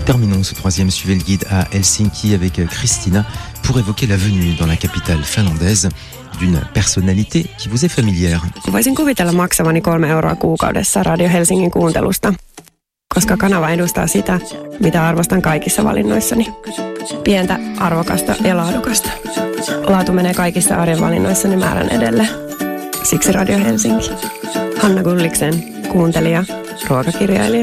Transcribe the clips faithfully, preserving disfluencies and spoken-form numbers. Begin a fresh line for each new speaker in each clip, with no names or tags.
Terminons ce troisième Suivez le guide à Helsinki avec Christina pour évoquer la venue dans la capitale finlandaise d'une personnalité qui vous est familière.
Voisin kuvitella maksavani kolme euroa kuukaudessa Radio Helsingin kuuntelusta, koska kanava edustaa sitä, mitä arvostan kaikissa valinnoissani. Pientä, arvokasta ja laadukasta. Laatu menee kaikissa arjen valinnoissani määrän edelle. Siksi Radio Helsinki. Hanna Gulliksen, kuuntelija, ruokakirjailija.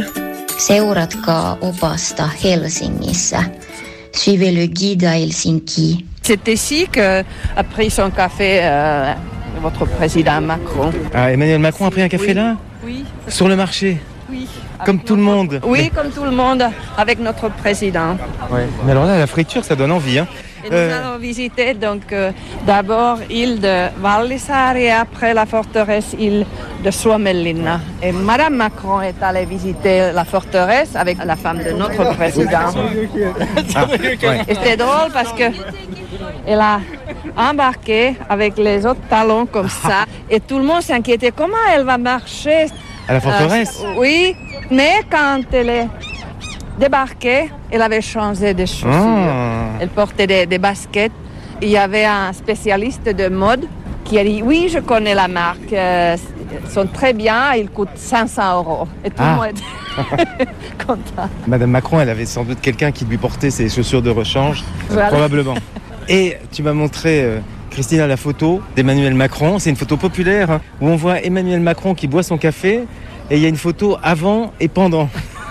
Seuratkaa opasta Helsingissä. Suivez le guide à Helsinki.
C'est ici qu'a pris son café euh, votre président Macron.
Ah, Emmanuel Macron a pris un café
oui.
là
Oui.
Sur le marché.
Oui.
Comme tout le monde.
Oui,
Mais...
comme tout le monde, avec notre président.
Ouais. Mais alors là, la friture, ça donne envie. Hein.
Et nous euh... allons visiter donc euh, d'abord l'île de Vallisaari et après la forteresse île de Suomenlinna. Et Madame Macron est allée visiter la forteresse avec la femme de notre président.
Ah, ouais.
Et c'était drôle parce que elle a embarqué avec les autres talons comme ça et tout le monde s'inquiétait comment elle va marcher.
À la forteresse
euh, Oui, mais quand elle est débarquée, elle avait changé de chaussures.
Oh.
Elle portait des, des baskets. Il y avait un spécialiste de mode qui a dit « Oui, je connais la marque. Euh, ils sont très bien, ils coûtent cinq cents euros. » Et tout
ah.
le monde était content.
Madame Macron, elle avait sans doute quelqu'un qui lui portait ses chaussures de rechange, voilà. Probablement. Et tu m'as montré... Euh, Christina, la photo d'Emmanuel Macron, c'est une photo populaire hein, où on voit Emmanuel Macron qui boit son café et il y a une photo avant et pendant.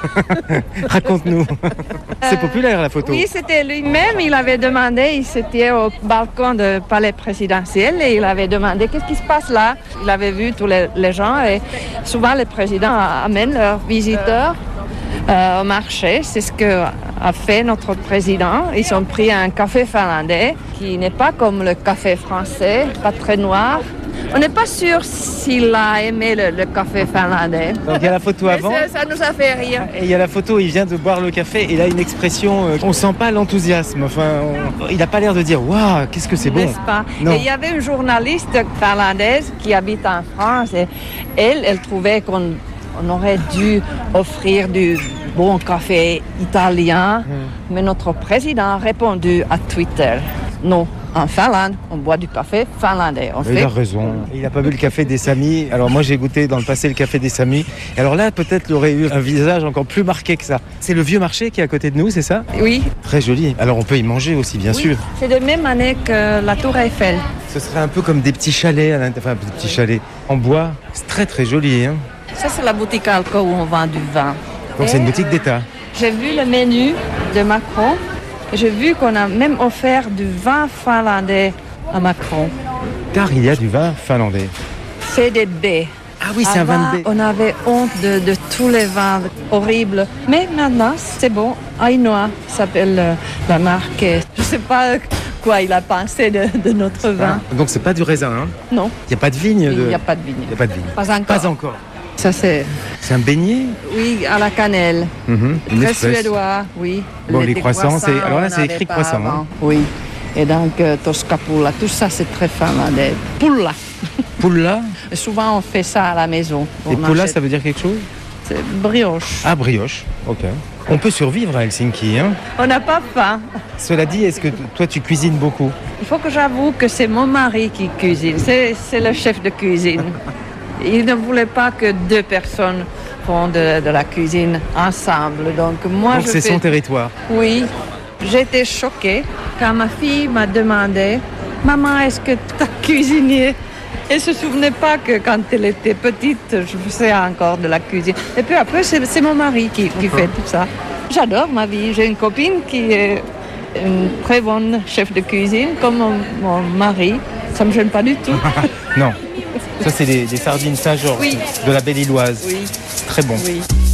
Raconte-nous. C'est populaire la photo.
Oui, c'était lui-même, il avait demandé, il s'était au balcon du palais présidentiel et il avait demandé qu'est-ce qui se passe là. Il avait vu tous les, les gens et souvent les présidents amènent leurs visiteurs euh, au marché. C'est ce qu'a fait notre président. Ils ont pris un café finlandais qui n'est pas comme le café français, pas très noir. On n'est pas sûr s'il a aimé le, le café finlandais.
Donc il y a la photo avant.
Ça, ça nous a fait rire.
Et il y a la photo, il vient de boire le café et il a une expression, euh, on sent pas l'enthousiasme. Enfin, on, il n'a pas l'air de dire waouh, qu'est-ce que c'est bon.
N'est-ce pas? Non. Et il y avait une journaliste finlandaise qui habite en France et elle, elle trouvait qu'on on aurait dû offrir du bon café italien. Mmh. Mais notre président a répondu à Twitter non. En Finlande, on boit du café finlandais. On
il
fait...
a raison. Il n'a pas bu le café des Samis. Alors moi, j'ai goûté dans le passé le café des Samis. Alors là, peut-être il aurait eu un visage encore plus marqué que ça. C'est le vieux marché qui est à côté de nous, c'est ça?
Oui.
Très joli. Alors on peut y manger aussi, bien
oui.
sûr.
C'est de même année que la Tour Eiffel.
Ce serait un peu comme des petits chalets, à enfin des petits chalets en bois. C'est très très joli. Hein.
Ça, c'est la boutique Alco où on vend du vin.
Donc Et c'est une boutique d'État.
J'ai vu le menu de Macron. J'ai vu qu'on a même offert du vin finlandais à Macron.
Car il y a du vin finlandais.
C'est des baies.
Ah oui, c'est Avant, un vin de baie.
On avait honte de, de tous les vins horribles. Mais maintenant, c'est bon. Ainoa s'appelle la marque. Je ne sais pas quoi il a pensé de, de notre vin.
Ah, donc c'est pas du raisin, hein?
Non.
Il n'y a pas de vigne?
Il n'y
de...
a pas de vigne.
Il n'y a pas de vigne.
Pas encore.
Pas encore.
Ça, c'est...
C'est un beignet?
Oui, à la cannelle.
Mm-hmm.
Très suédois, oui.
Bon, les, les croissants, croissants, c'est... Alors là, c'est écrit croissant. Hein.
Oui. Et donc, euh, toskapulla, tout ça, c'est très finlandais. Pulla.
Pulla?
Souvent, on fait ça à la maison.
On Et pulla, achète... ça veut dire quelque chose?
C'est brioche.
Ah, brioche. Ok. On peut survivre à Helsinki, hein?
On n'a pas faim.
Cela dit, est-ce que toi, tu cuisines beaucoup?
Il faut que j'avoue que c'est mon mari qui cuisine. C'est, c'est le chef de cuisine. Il ne voulait pas que deux personnes font de, de la cuisine ensemble. Donc, moi,
Donc
je
c'est
fais...
son territoire.
Oui. J'étais choquée quand ma fille m'a demandé « Maman, est-ce que tu as cuisiné ?» Elle ne se souvenait pas que quand elle était petite, je faisais encore de la cuisine. Et puis après, c'est, c'est mon mari qui, qui fait tout ça. J'adore ma vie. J'ai une copine qui est une très bonne chef de cuisine, comme mon, mon mari. Ça ne me gêne pas du tout.
Non. Ça, c'est des, des sardines Saint-Georges, oui. De la Belle-Îloise.
Oui.
Très bon.
Oui.